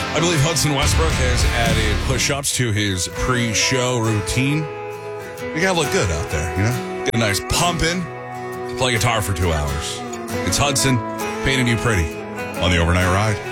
I believe Hudson Westbrook has added push-ups to his pre-show routine. You gotta look good out there, you know? Get a nice pump in, play guitar for 2 hours. It's Hudson, painting you pretty on the Overnight Ride.